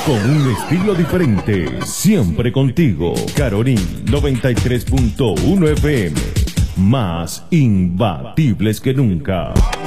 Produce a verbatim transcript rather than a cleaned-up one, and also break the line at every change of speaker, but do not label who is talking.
con un estilo diferente, siempre contigo. Caroní noventa y tres punto uno F M, más imbatibles que nunca.